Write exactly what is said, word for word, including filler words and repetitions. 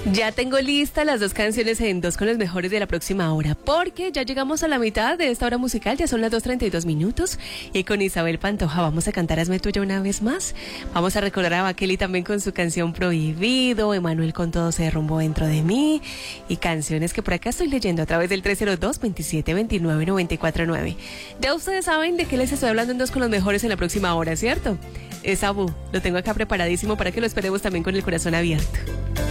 Ya tengo listas las dos canciones en Dos con los mejores de la próxima hora, porque ya llegamos a la mitad de esta hora musical, ya son las dos treinta y dos minutos, y con Isabel Pantoja vamos a cantar Hazme Tuya una vez más. Vamos a recordar a Bakeli también con su canción Prohibido, Emanuel con Todo se derrumbó dentro de mí, y canciones que por acá estoy leyendo a través del tres cero dos, veintisiete veintinueve, noventa y cuatro nueve. Ya ustedes saben de qué les estoy hablando en Dos con los mejores en la próxima hora, ¿cierto? Es Abu, lo tengo acá preparadísimo para que lo esperemos también con el corazón abierto.